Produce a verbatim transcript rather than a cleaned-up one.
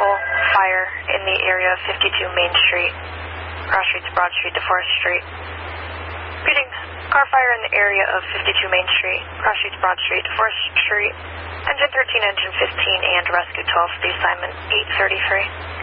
vehicle fire in the area of fifty-two Main Street, cross streets Broad Street to Forest Street. Repeating, car fire in the area of fifty-two Main Street, cross streets Broad Street to Forest Street, engine thirteen, engine fifteen, and rescue twelve, the assignment eight thirty-three.